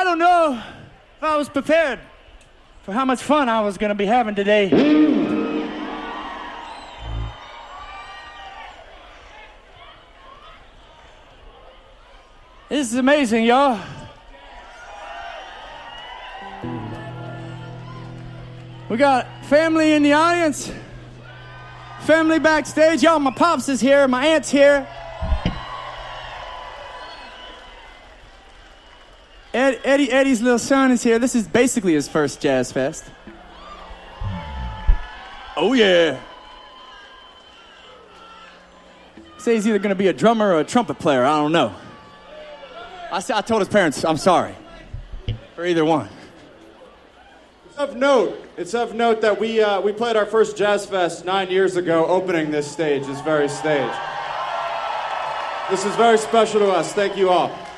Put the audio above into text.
don't know if I was prepared for how much fun I was going to be having today. This is amazing, y'all. We got family in the audience, family backstage. Y'all, my pops is here, my aunt's here. Eddie's little son is here. This is basically his first Jazz Fest. Oh, yeah. Say he's either going to be a drummer or a trumpet player. I don't know. I told his parents, I'm sorry for either one. It's of note that we played our first Jazz Fest 9 years ago, opening this very stage. This is very special to us. Thank you all.